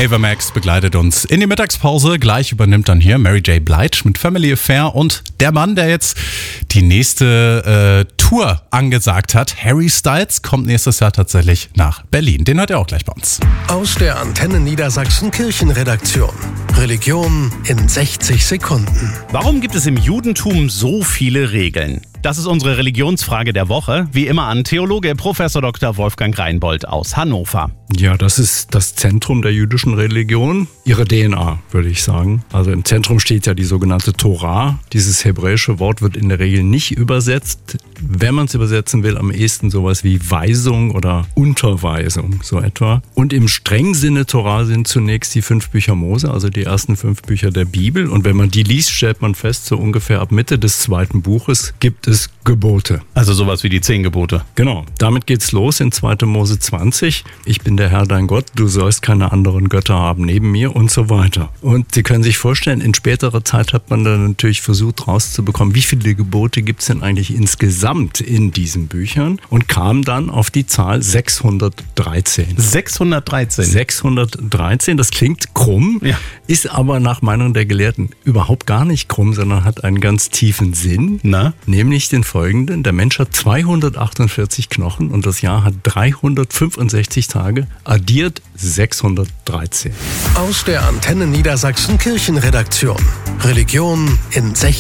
Ava Max begleitet uns in die Mittagspause. Gleich übernimmt dann hier Mary J. Blige mit Family Affair und der Mann, der jetzt die nächste Tour angesagt hat, Harry Styles, kommt nächstes Jahr tatsächlich nach Berlin. Den hört ihr auch gleich bei uns. Aus der Antenne Niedersachsen Kirchenredaktion. Religion in 60 Sekunden. Warum gibt es im Judentum so viele Regeln? Das ist unsere Religionsfrage der Woche. Wie immer an Theologe Prof. Dr. Wolfgang Reinbold aus Hannover. Ja, das ist das Zentrum der jüdischen Religion, ihre DNA, würde ich sagen. Also im Zentrum steht ja die sogenannte Torah. Dieses hebräische Wort wird in der Regel nicht übersetzt. Wenn man es übersetzen will, am ehesten sowas wie Weisung oder Unterweisung, so etwa. Und im strengen Sinne Torah sind zunächst die 5 Bücher Mose, also die ersten 5 Bücher der Bibel. Und wenn man die liest, stellt man fest, so ungefähr ab Mitte des 2. Buches gibt es Gebote. Also sowas wie die 10 Gebote. Genau, damit geht's los in 2. Mose 20. Ich bin der Herr dein Gott, du sollst keine anderen Götter haben neben mir und so weiter. Und Sie können sich vorstellen, in späterer Zeit hat man dann natürlich versucht rauszubekommen, wie viele Gebote gibt's denn eigentlich insgesamt in diesen Büchern und kam dann auf die Zahl 613. 613? 613, das klingt krumm, ja, ist aber nach Meinung der Gelehrten überhaupt gar nicht krumm, sondern hat einen ganz tiefen Sinn. Na? Nämlich den folgenden: Der Mensch hat 248 Knochen und das Jahr hat 365 Tage, addiert 613. Aus der Antenne Niedersachsen Kirchenredaktion. Religion in 60